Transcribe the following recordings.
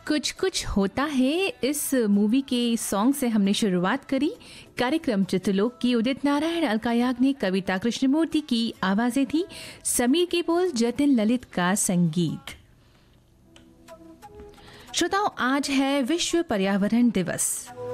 कुछ कुछ होता है इस मूवी के सॉन्ग से हमने शुरुआत करी। कार्यक्रम चित्रलोक की उदित नारायण, अलका याग्निक, कविता कृष्णमूर्ति की आवाजें थी, समीर के बोल, जतिन ललित का संगीत। श्रोताओं, आज है विश्व पर्यावरण दिवस।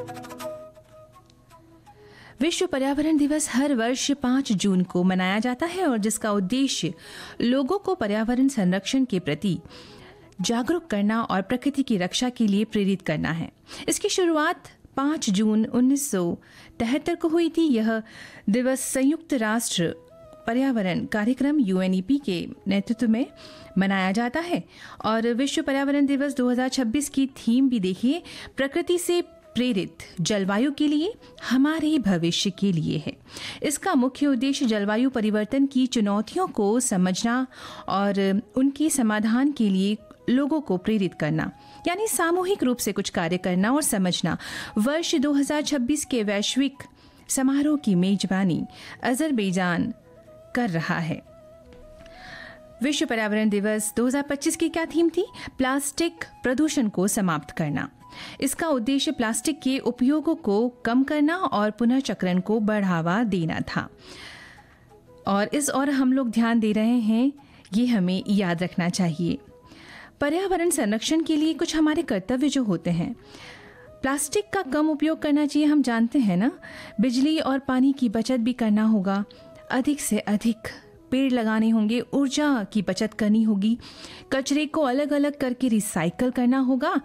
विश्व पर्यावरण दिवस हर वर्ष 5 जून को मनाया जाता है और जिसका उद्देश्य लोगों को पर्यावरण संरक्षण के प्रति जागरूक करना और प्रकृति की रक्षा के लिए प्रेरित करना है। इसकी शुरुआत 5 जून 1973 को हुई थी। यह दिवस संयुक्त राष्ट्र पर्यावरण कार्यक्रम UNEP के नेतृत्व में मनाया जाता है और विश्व पर्यावरण दिवस 2026 की थीम भी देखिए, प्रकृति से प्रेरित जलवायु के लिए, हमारे भविष्य के लिए है। इसका मुख्य उद्देश्य जलवायु परिवर्तन की चुनौतियों को समझना और उनके समाधान के लिए लोगों को प्रेरित करना, यानी सामूहिक रूप से कुछ कार्य करना और समझना। वर्ष 2026 के वैश्विक समारोह की मेजबानी अजरबैजान कर रहा है। विश्व पर्यावरण दिवस 2025 की क्या थीम थी? प्लास्टिक प्रदूषण को समाप्त करना। इसका उद्देश्य प्लास्टिक के उपयोगों को कम करना और पुनर्चक्रण को बढ़ावा देना था। और इस ओर हम लोग ध्यान दे रहे हैं, ये हमें याद रखना चाहिए। पर्यावरण संरक्षण के लिए कुछ हमारे कर्तव्य जो होते हैं, प्लास्टिक का कम उपयोग करना चाहिए, हम जानते हैं ना। बिजली और पानी की बचत भी करना होगा, अधिक से अधिक पेड़ लगाने होंगे, ऊर्जा की बचत करनी होगी, कचरे को अलग अलग करके रिसाइकल करना होगा